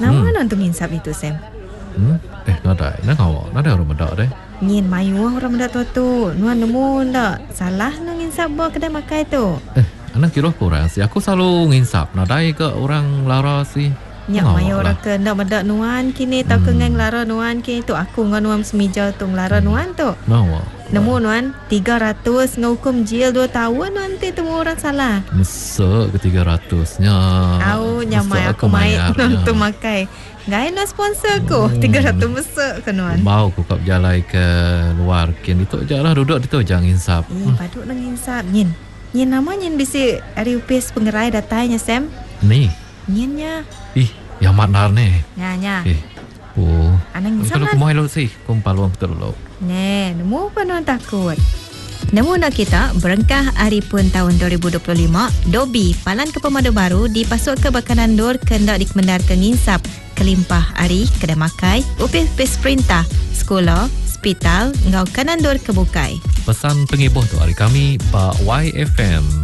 Nama nantu nginsap itu Sam. Nada orang benda deh. Nyin mayu orang benda tu. Nuan nemu ndak salah nang nginsap bawa kedai makai tu. Anak kira kurang sih. Aku selalu nginsap. Nadai ke orang lara sih. Nyak mayu orang ke ndak benda nuan kini tak kengeng lara nuan kini tu aku ngan nuan semija tu lara nuan tu. Nemu nuan 300 ngukum jil 2 tahun nanti temu orang salah. Mesek ke 300-nya. Au nyamai aku main tu makai. Ngai no sponsor ko 300 mesek ke nuan. Mau ku kap jalai ke luar kin itu jalah duduk itu jangan insap. Paduk nang insap nyin. Nyin nama nyin bisi ari upis pengerai datanya Sam. Ni. Nyinnya. Yang manar ni. Nya. Anang insap. Kalau ku mau lo sih, ku paluang betul lo. Nemu apa nuan takut. Nemu nak kita berengkah hari pun tahun 2025 Dobi palan ke pemadu baru dipasuk ke bakanan dor kendak dikemendar ke nginsap kelimpah hari kedai makai upis perintah sekolah hospital ngau kanan dor kebukai. Pesan pengibuh tu hari kami Pak YFM.